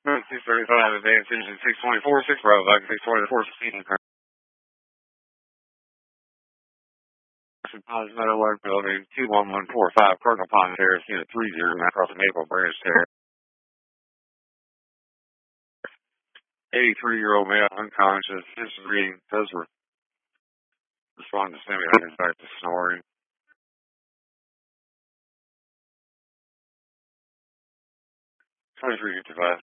635 advance engine 624, 6 Bravo, 624, speeding car. Ponds Meadow Lark Building 21145, Cardinal Pond Terrace, Unit 30, across the Maple Branch Terrace. 83-year-old male, unconscious, history reading, does respond to stimulus, back to snoring. 2355.